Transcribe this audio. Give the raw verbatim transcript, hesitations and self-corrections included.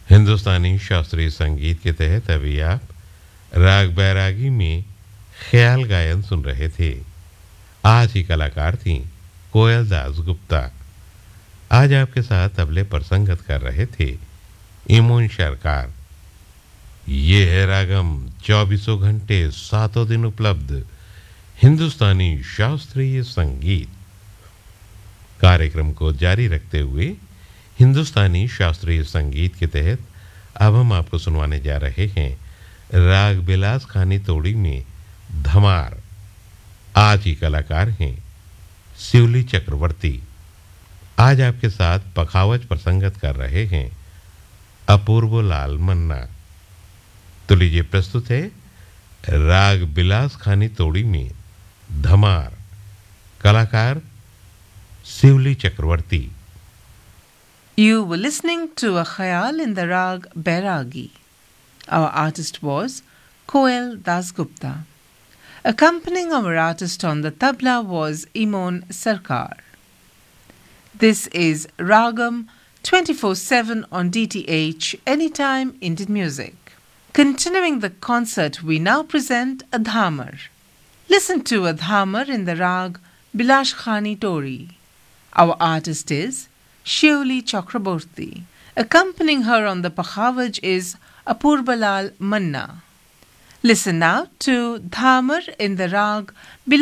हिंदुस्तानी शास्त्रीय संगीत के तहत अभी आप राग बैरागी में ख्याल गायन सुन रहे थे। आज की कलाकार थी कोयल दास गुप्ता। आज आपके साथ तबले पर संगत कर रहे थे इमोन सरकार। ये है रागम, चौबीसों घंटे सातों दिन उपलब्ध हिंदुस्तानी शास्त्रीय संगीत। कार्यक्रम को जारी रखते हुए हिंदुस्तानी शास्त्रीय संगीत के तहत अब हम आपको सुनवाने जा रहे हैं राग बिलास खानी तोड़ी में धमार। आज की कलाकार हैं शिवली चक्रवर्ती। आज आपके साथ पखावज पर संगत कर रहे हैं अपूर्व लाल मन्ना। तो लीजिए प्रस्तुत है राग बिलास खानी तोड़ी में धमार। कलाकार शिवली चक्रवर्ती। You were listening to a khayal in the rag Bairagi. Our artist was Koel Dasgupta. Accompanying our artist on the tabla was Imon Sarkar. This is Ragam twenty-four seven on D T H, Anytime Indian Music. Continuing the concert, we now present a dhamar. Listen to a dhamar in the rag Bilash Khani Tori. Our artist is Shivli Chakraborty. Accompanying her on the pakhavaj is Apurbalal Manna. Listen now to Dhamar in the rag